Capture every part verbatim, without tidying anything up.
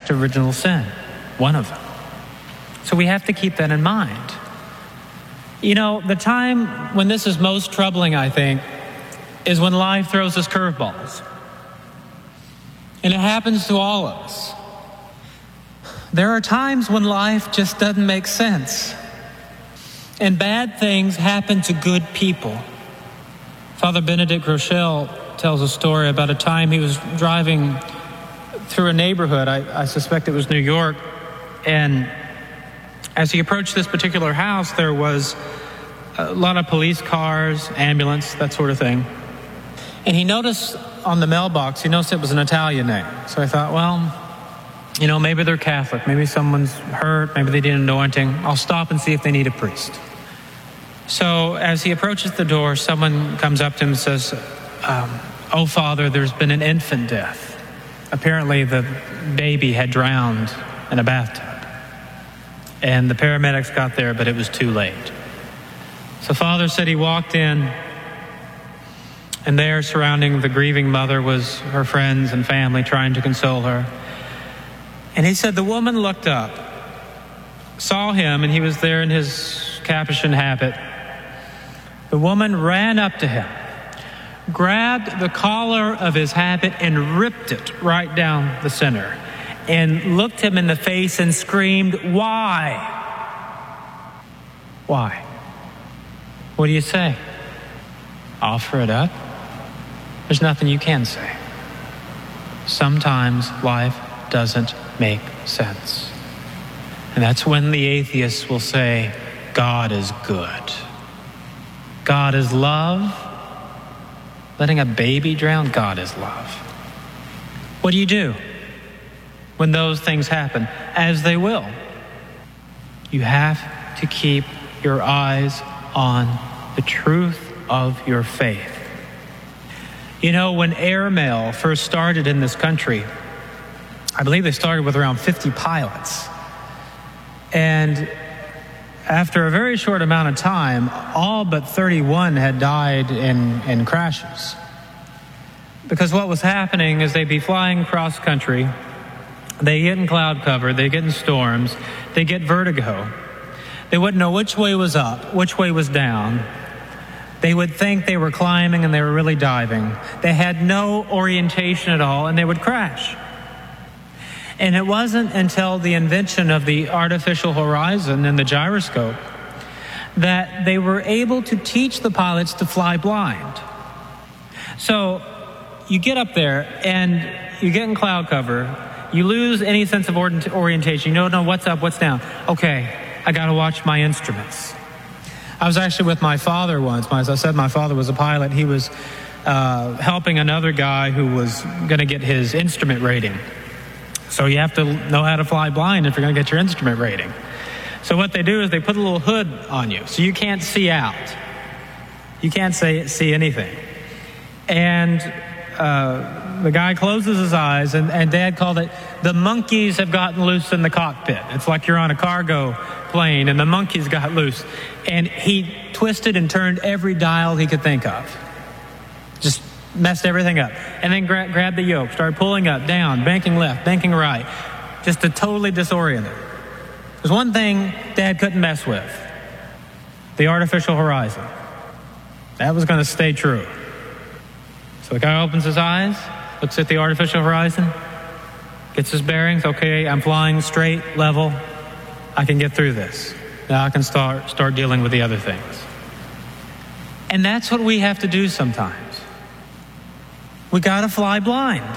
to original sin, one of them. So we have to keep that in mind. You know, the time when this is most troubling, I think, is when life throws us curveballs. And it happens to all of us. There are times when life just doesn't make sense. And bad things happen to good people. Father Benedict Groeschel tells a story about a time he was driving through a neighborhood. I, I suspect it was New York. And as he approached this particular house, there was a lot of police cars, ambulance, that sort of thing. And he noticed on the mailbox, he noticed it was an Italian name. So I thought, well, you know, maybe they're Catholic. Maybe someone's hurt. Maybe they need an anointing. I'll stop and see if they need a priest. So as he approaches the door, someone comes up to him and says, um, oh, Father, there's been an infant death. Apparently the baby had drowned in a bathtub. And the paramedics got there, but it was too late. So Father said he walked in, and there surrounding the grieving mother was her friends and family trying to console her. And he said the woman looked up, saw him, and he was there in his Capuchin habit. The woman ran up to him, grabbed the collar of his habit and ripped it right down the center, and looked him in the face and screamed, "Why? Why? What do you say? Offer it up? There's nothing you can say." Sometimes life doesn't make sense. And that's when the atheists will say, God is good. God is love. Letting a baby drown, God is love. What do you do when those things happen? As they will. You have to keep your eyes on the truth of your faith. You know, when airmail first started in this country, I believe they started with around fifty pilots. And after a very short amount of time, all but thirty-one had died in, in crashes. Because what was happening is they'd be flying cross country, they get in cloud cover, they get in storms, they get vertigo. They wouldn't know which way was up, which way was down. They would think they were climbing and they were really diving. They had no orientation at all, and they would crash. And it wasn't until the invention of the artificial horizon and the gyroscope that they were able to teach the pilots to fly blind. So you get up there and you get in cloud cover, you lose any sense of orientation. You don't know what's up, what's down. Okay, I got to watch my instruments. I was actually with my father once. As I said, my father was a pilot. He was uh, helping another guy who was going to get his instrument rating. So you have to know how to fly blind if you're going to get your instrument rating. So what they do is they put a little hood on you, so you can't see out. You can't say, see anything. And uh, the guy closes his eyes, and, and Dad called it, the monkeys have gotten loose in the cockpit. It's like you're on a cargo plane, and the monkeys got loose. And he twisted and turned every dial he could think of. Just messed everything up. And then gra- grabbed the yoke, started pulling up, down, banking left, banking right, just to totally disorient it. There's one thing Dad couldn't mess with: the artificial horizon. That was going to stay true. So the guy opens his eyes, looks at the artificial horizon, gets his bearings. Okay, I'm flying straight, level. I can get through this. Now I can start start dealing with the other things. And that's what we have to do sometimes. We got to fly blind.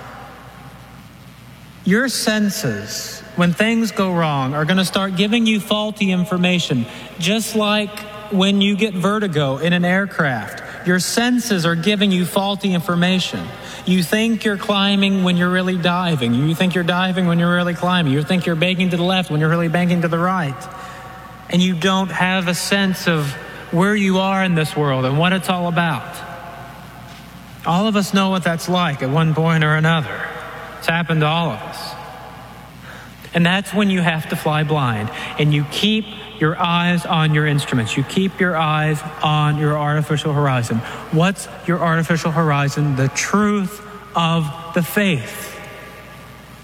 Your senses, when things go wrong, are going to start giving you faulty information. Just like when you get vertigo in an aircraft, your senses are giving you faulty information. You think you're climbing when you're really diving. You think you're diving when you're really climbing. You think you're banking to the left when you're really banking to the right. And you don't have a sense of where you are in this world and what it's all about. All of us know what that's like at one point or another. It's happened to all of us. And that's when you have to fly blind, and you keep your eyes on your instruments. You keep your eyes on your artificial horizon. What's your artificial horizon? The truth of the faith.